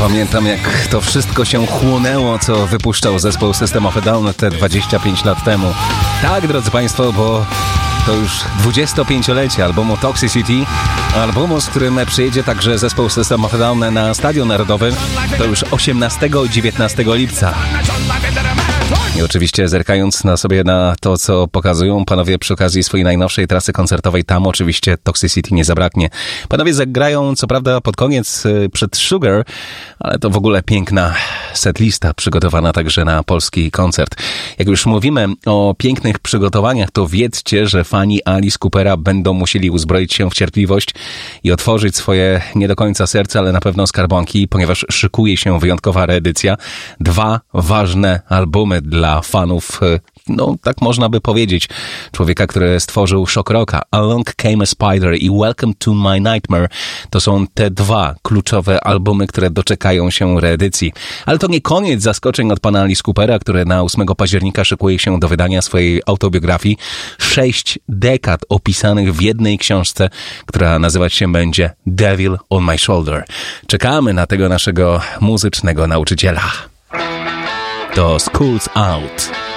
Pamiętam, jak to wszystko się chłonęło, co wypuszczał zespół System of a Down te 25 lat temu. Tak, drodzy Państwo, bo to już 25-lecie albumu Toxicity, albumu, z którym przyjedzie także zespół System of a Down na Stadion Narodowy. To już 18 i 19 lipca. I oczywiście zerkając na to, co pokazują panowie przy okazji swojej najnowszej trasy koncertowej, tam oczywiście Toxicity nie zabraknie. Panowie zagrają, co prawda, pod koniec przed Sugar, ale to w ogóle piękna setlista przygotowana także na polski koncert. Jak już mówimy o pięknych przygotowaniach, to wiedzcie, że fani Alice Coopera będą musieli uzbroić się w cierpliwość i otworzyć swoje nie do końca serce, ale na pewno skarbonki, ponieważ szykuje się wyjątkowa reedycja. 2 ważne albumy dla fanów, no tak można by powiedzieć, człowieka, który stworzył shock rocka. Along Came a Spider i Welcome to My Nightmare to są te 2 kluczowe albumy, które doczekają się reedycji. Ale to nie koniec zaskoczeń od pana Alice Coopera, który na 8 października szykuje się do wydania swojej autobiografii. 6 dekad opisanych w jednej książce, która nazywać się będzie Devil on My Shoulder. Czekamy na tego naszego muzycznego nauczyciela. To School's Out.